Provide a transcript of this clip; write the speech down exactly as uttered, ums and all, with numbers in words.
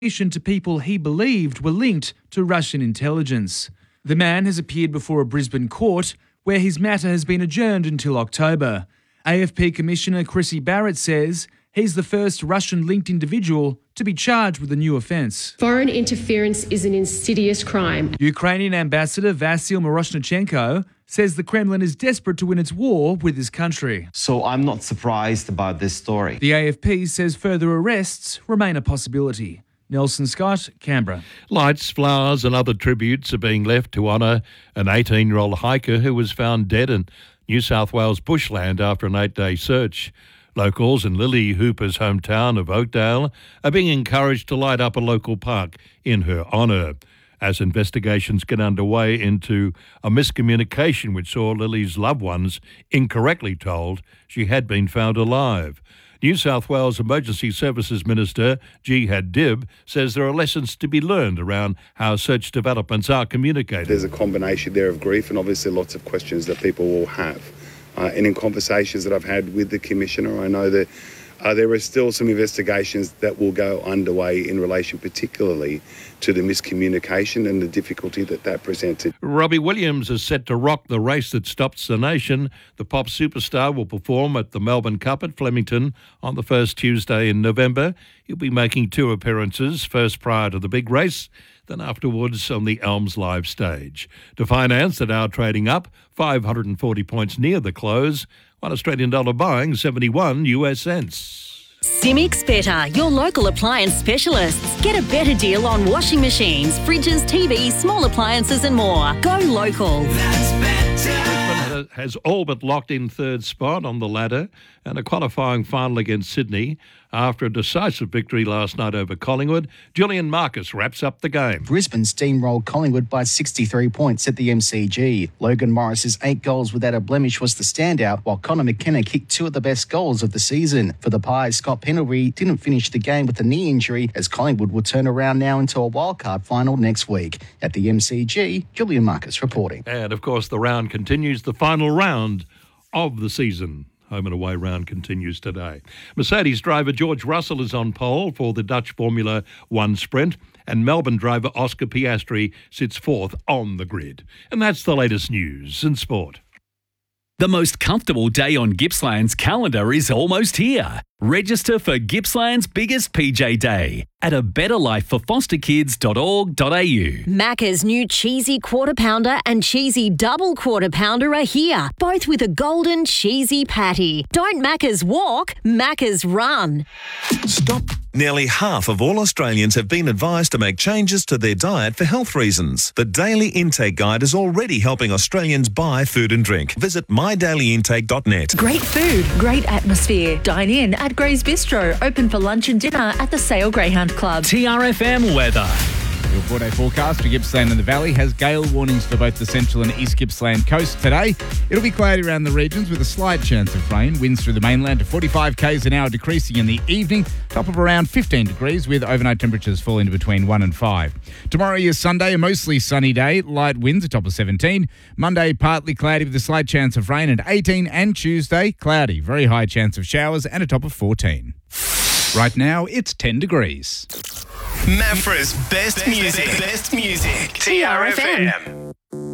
to people he believed were linked to Russian intelligence. The man has appeared before a Brisbane court where his matter has been adjourned until October. A F P Commissioner Chrissy Barrett says he's the first Russian-linked individual to be charged with a new offence. Foreign interference is an insidious crime. Ukrainian Ambassador Vasyl Miroshnichenko says the Kremlin is desperate to win its war with his country. So I'm not surprised about this story. The A F P says further arrests remain a possibility. Nelson Scott, Canberra. Lights, flowers and other tributes are being left to honour an eighteen-year-old hiker who was found dead in New South Wales bushland after an eight-day search. Locals in Lily Hooper's hometown of Oakdale are being encouraged to light up a local park in her honour as investigations get underway into a miscommunication which saw Lily's loved ones incorrectly told she had been found alive. New South Wales Emergency Services Minister Jihad Dib says there are lessons to be learned around how such developments are communicated. There's a combination there of grief and obviously lots of questions that people will have. Uh, and in conversations that I've had with the Commissioner, I know that uh, there are still some investigations that will go underway in relation particularly to the miscommunication and the difficulty that that presented. Robbie Williams is set to rock the race that stops the nation. The pop superstar will perform at the Melbourne Cup at Flemington on the first Tuesday in November. He'll be making two appearances, first prior to the big race, then afterwards on the Elms Live stage. To finance the Dow trading up five hundred forty points near the close, one Australian dollar buying seventy-one U S cents. Simics Better, your local appliance specialists. Get a better deal on washing machines, fridges, T Vs, small appliances and more. Go local. That's better. Has all but locked in third spot on the ladder and a qualifying final against Sydney. After a decisive victory last night over Collingwood, Julian Marcus wraps up the game. Brisbane steamrolled Collingwood by sixty-three points at the M C G. Logan Morris's eight goals without a blemish was the standout, while Connor McKenna kicked two of the best goals of the season. For the Pies, Scott Pendlebury didn't finish the game with a knee injury, as Collingwood will turn around now into a wildcard final next week. At the M C G, Julian Marcus reporting. And, of course, the round continues, the final round of the season. Home and away round continues today. Mercedes driver George Russell is on pole for the Dutch Formula One Sprint, and Melbourne driver Oscar Piastri sits fourth on the grid. And that's the latest news in sport. The most comfortable day on Gippsland's calendar is almost here. Register for Gippsland's biggest P J Day at a better life for foster kids dot org dot a u. Macca's new cheesy quarter pounder and cheesy double quarter pounder are here, both with a golden cheesy patty. Don't Macca's walk, Macca's run. Stop. Nearly half of all Australians have been advised to make changes to their diet for health reasons. The Daily Intake Guide is already helping Australians buy food and drink. Visit my daily intake dot net. Great food, great atmosphere. Dine in at Gray's Bistro, open for lunch and dinner at the Sale Greyhound Club. T R F M weather. Your four-day forecast for Gippsland and the Valley has gale warnings for both the central and east Gippsland coast today. It'll be cloudy around the regions with a slight chance of rain. Winds through the mainland to forty-five k's an hour, decreasing in the evening. Top of around fifteen degrees with overnight temperatures falling to between one and five. Tomorrow is Sunday, a mostly sunny day. Light winds, a top of seventeen. Monday, partly cloudy with a slight chance of rain at eighteen. And Tuesday, cloudy. Very high chance of showers and a top of fourteen. Right now, it's ten degrees. Mafra's best music. Best music. T R F M.